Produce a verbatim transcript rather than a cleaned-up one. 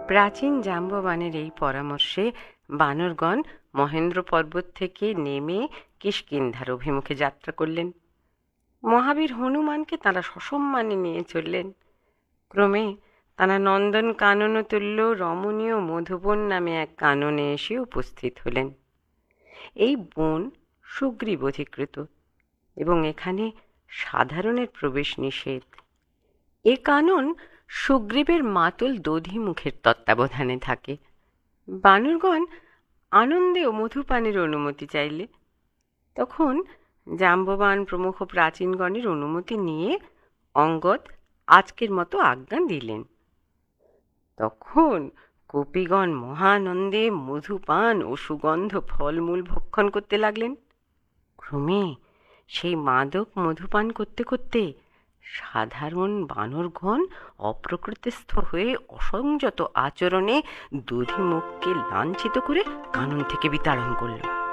প্রাচীন জাম্ববানের এই পরামর্শে বানরগণ মহেন্দ্র পর্বত থেকে নেমে কিষ্কিন্ধার অভিমুখে যাত্রা করলেন। মহাবীর হনুমানকে তাঁরা সসম্মানে নিয়ে চললেন। ক্রমে তাঁরা নন্দন কানন তুল্য রমণীয় মধুবন নামে এক কাননে এসে উপস্থিত হলেন। এই বন সুগ্রীব অধিকৃত এবং এখানে সাধারণের প্রবেশ নিষেধ। এ কানন সুগ্রীবের মাতুল দধিমুখের তত্ত্বাবধানে থাকে। বানরগণ আনন্দে ও মধুপানের অনুমতি চাইলে তখন জাম্ববান প্রমুখ প্রাচীনগণের অনুমতি নিয়ে অঙ্গদ আজকের মতো আজ্ঞা দিলেন। তখন গোপীগণ মহানন্দে মধুপান ও সুগন্ধ ফলমূল ভক্ষণ করতে লাগলেন। ক্রমে সেই মাদক মধুপান করতে করতে সাধারণ বানরগণ অপ্রকৃতিস্থ হয়ে অসংযত আচরণে দধিমুখকে লাঞ্ছিত করে কানন থেকে বিতাড়ন করল।